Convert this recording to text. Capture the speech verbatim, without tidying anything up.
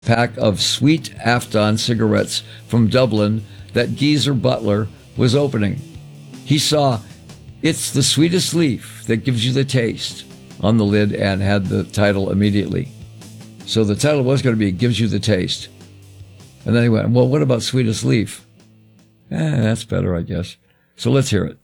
pack of sweet Afton cigarettes from Dublin that Geezer Butler was opening. He saw "It's the sweetest leaf that gives you the taste" on the lid and had the title immediately. So the title was going to be "It Gives You the Taste." And then he went, well, what about sweetest leaf? Eh, that's better, I guess. So let's hear it.